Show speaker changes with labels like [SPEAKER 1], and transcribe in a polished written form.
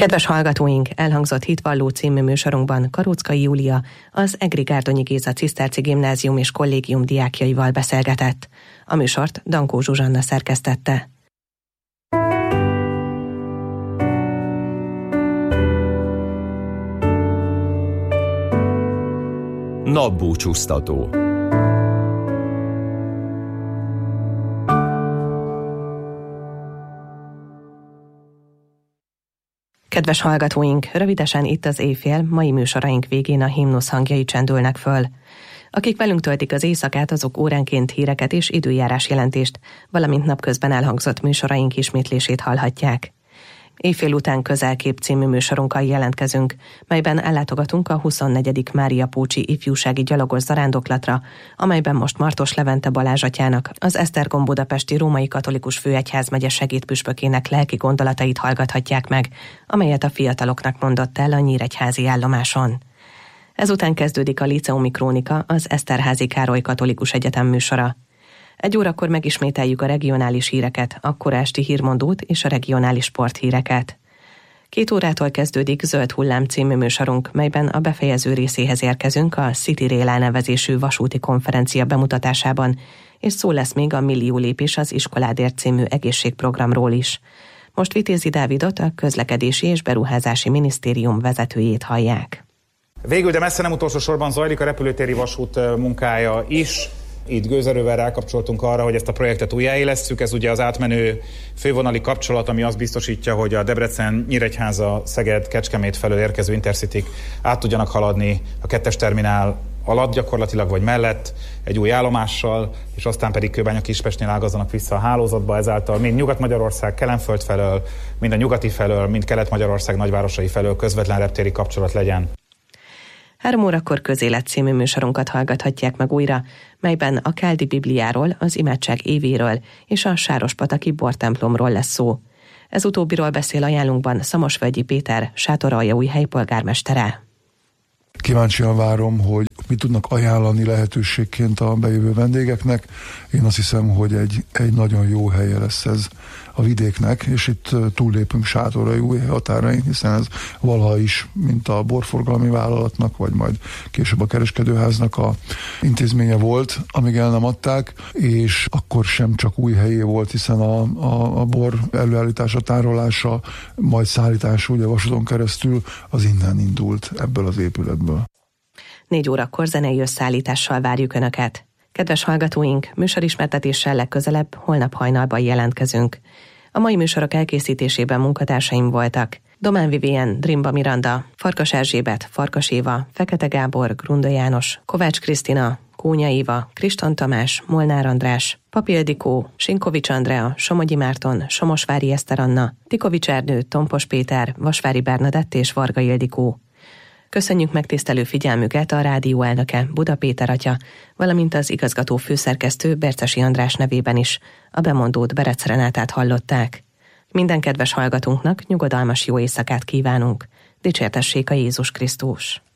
[SPEAKER 1] Kedves hallgatóink, elhangzott Hitvalló című műsorunkban Karóczkai Júlia, az Egri Gárdonyi Géza Ciszterci Gimnázium és Kollégium diákjaival beszélgetett. A műsort Dankó Zsuzsanna szerkesztette.
[SPEAKER 2] Napbúcsúztató.
[SPEAKER 1] Kedves hallgatóink, rövidesen itt az éjfél, mai műsoraink végén a himnusz hangjai csendülnek föl. Akik velünk töltik az éjszakát, azok óránként híreket és időjárás jelentést, valamint napközben elhangzott műsoraink ismétlését hallhatják. Éjfél után Közelkép című műsorunkkal jelentkezünk, melyben ellátogatunk a 24. Mária Pócsi ifjúsági gyalogos zarándoklatra, amelyben most Martos Levente Balázs atyának, az Esztergom budapesti római katolikus főegyházmegye segédpüspökének lelki gondolatait hallgathatják meg, amelyet a fiataloknak mondott el a nyíregyházi állomáson. Ezután kezdődik a Líceumi Krónika, az Eszterházy Károly Katolikus Egyetem műsora. 1 órakor megismételjük a regionális híreket, a kora esti hírmondót és a regionális sporthíreket. 2 órától kezdődik Zöld Hullám című műsorunk, melyben a befejező részéhez érkezünk a City Rail elnevezésű vasúti konferencia bemutatásában, és szó lesz még a Millió lépés az iskoládért című egészségprogramról is. Most Vitézi Dávidot, a Közlekedési és Beruházási Minisztérium vezetőjét hallják.
[SPEAKER 3] Végül, de messze nem utolsó sorban zajlik a repülőtéri vasút munkája is. Itt gőzerővel rákapcsoltunk arra, hogy ezt a projektet újjáélesszük. Ez ugye az átmenő fővonali kapcsolat, ami azt biztosítja, hogy a Debrecen, Nyíregyháza, Szeged, Kecskemét felől érkező intercityk át tudjanak haladni a 2-es terminál alatt gyakorlatilag, vagy mellett egy új állomással, és aztán pedig Kőbánya-Kispestnél ágazzanak vissza a hálózatba, ezáltal mind Nyugat-Magyarország Kelenföld felől, mind a nyugati felől, mind Kelet-Magyarország nagyvárosai felől közvetlen reptéri kapcsolat legyen.
[SPEAKER 1] 3 órakor Közélet című műsorunkat hallgathatják meg újra, melyben a Káldi Bibliáról, az imádság évéről és a Sárospataki bortemplomról lesz szó. Ez utóbbiról beszél ajánlunkban Szamosvölgyi Péter, Sátoraljaújhely polgármestere.
[SPEAKER 4] Kíváncsian várom, hogy mit tudnak ajánlani lehetőségként a bejövő vendégeknek. Én azt hiszem, hogy egy nagyon jó helye lesz ez a vidéknek, és itt túllépünk Sátoraljaújhely határain, hiszen ez valaha is, mint a borforgalmi vállalatnak, vagy majd később a kereskedőháznak a intézménye volt, amíg el nem adták, és akkor sem csak Újhelyé volt, hiszen a bor előállítása, tárolása, majd szállítása ugye vasúton keresztül az innen indult, ebből az épületből.
[SPEAKER 1] 4 órakor zenei összeállítással várjuk Önöket. Kedves hallgatóink, műsorismertetéssel legközelebb holnap hajnalban jelentkezünk. A mai műsorok elkészítésében munkatársaim voltak: Domán Vivien, Drimba Miranda, Farkas Erzsébet, Farkas Éva, Fekete Gábor, Grunda János, Kovács Krisztina, Kónya Éva, Kriston Tamás, Molnár András, Papi Ildikó, Sinkovics Andrea, Somogyi Márton, Somosvári Eszter Anna, Tikovics Ernő, Tompos Péter, Vasvári Bernadett és Varga Ildikó. Köszönjük megtisztelő figyelmüket a rádió elnöke, Buda Péter atya, valamint az igazgató főszerkesztő Bercesi András nevében is. A bemondót Berec Renátát hallották. Minden kedves hallgatónknak nyugodalmas jó éjszakát kívánunk. Dicsértessék a Jézus Krisztus!